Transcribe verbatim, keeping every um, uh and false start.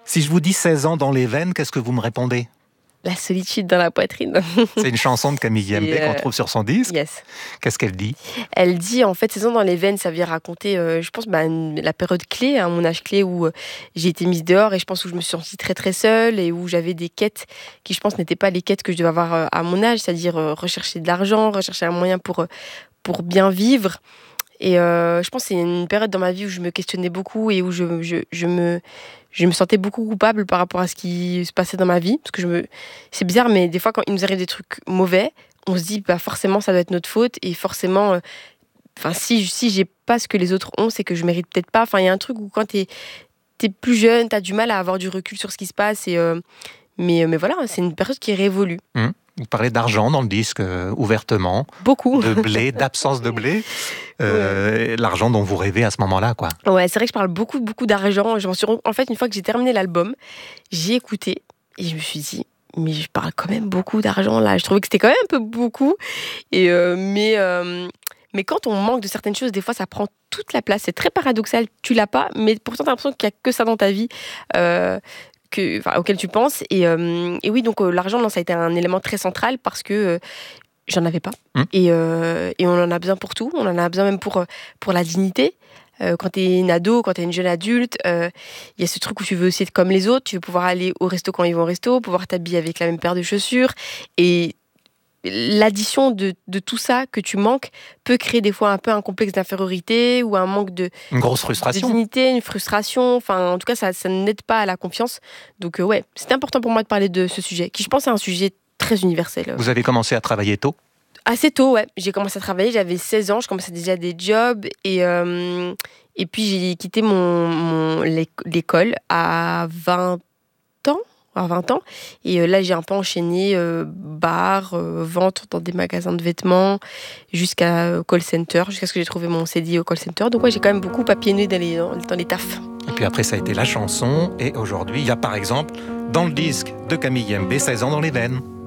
Si je vous dis seize ans dans les veines, qu'est-ce que vous me répondez? La solitude dans la poitrine. C'est une chanson de Camille Yembe euh... qu'on trouve sur son disque. Yes. Qu'est-ce qu'elle dit? Elle dit, en fait, seize ans dans les veines, ça vient raconter, euh, je pense, bah, une, la période clé, hein, mon âge clé où euh, j'ai été mise dehors et je pense où je me suis sentie très très seule et où j'avais des quêtes qui, je pense, n'étaient pas les quêtes que je devais avoir euh, à mon âge, c'est-à-dire euh, rechercher de l'argent, rechercher un moyen pour, euh, pour bien vivre. Et euh, je pense que c'est une période dans ma vie où je me questionnais beaucoup et où je, je, je, me, je me sentais beaucoup coupable par rapport à ce qui se passait dans ma vie. Parce que je me... c'est bizarre, mais des fois, quand il nous arrive des trucs mauvais, on se dit bah, forcément, ça doit être notre faute. Et forcément, euh, si, si j'ai pas ce que les autres ont, c'est que je mérite peut-être pas. Enfin, il y a un truc où quand t'es, t'es plus jeune, t'as du mal à avoir du recul sur ce qui se passe. Et, euh, mais, mais voilà, c'est une période qui est révolue. Mmh. Vous parlez d'argent dans le disque, euh, ouvertement. Beaucoup. De blé, d'absence de blé. Euh, ouais. L'argent dont vous rêvez à ce moment-là, quoi. Ouais, c'est vrai que je parle beaucoup, beaucoup d'argent. Je m'en suis... En fait, une fois que j'ai terminé l'album, j'ai écouté et je me suis dit, mais je parle quand même beaucoup d'argent, là. Je trouvais que c'était quand même un peu beaucoup. Et euh, mais, euh, mais quand on manque de certaines choses, des fois, ça prend toute la place. C'est très paradoxal. Tu l'as pas, mais pourtant, t'as l'impression qu'il n'y a que ça dans ta vie. Euh, Que, enfin, auquel tu penses. Et, euh, et oui, donc euh, l'argent, non, ça a été un élément très central parce que euh, j'en avais pas. Mmh. Et, euh, et on en a besoin pour tout. On en a besoin même pour, pour la dignité. Euh, quand t'es une ado, quand t'es une jeune adulte, il euh, y a ce truc où tu veux aussi être comme les autres. Tu veux pouvoir aller au resto quand ils vont au resto, pouvoir t'habiller avec la même paire de chaussures. Et l'addition de, de tout ça que tu manques peut créer des fois un peu un complexe d'infériorité ou un manque de, une grosse frustration. de dignité, une frustration. Enfin, en tout cas, ça, ça n'aide pas à la confiance. Donc, euh, ouais, c'était important pour moi de parler de ce sujet, qui, je pense, est un sujet très universel. Vous avez commencé à travailler tôt? Assez tôt, ouais. J'ai commencé à travailler, j'avais seize ans, je commençais déjà des jobs. Et, euh, et puis, j'ai quitté mon, mon, l'école à vingt ans. À vingt ans. Et euh, là, j'ai un peu enchaîné euh, bar, euh, vente dans des magasins de vêtements, jusqu'à euh, call center, jusqu'à ce que j'ai trouvé mon C D I au call center. Donc ouais, j'ai quand même beaucoup papillonné dans les, dans les tafs. Et puis après, ça a été la chanson. Et aujourd'hui, il y a par exemple, dans le disque de Camille Yembe, seize ans dans les veines.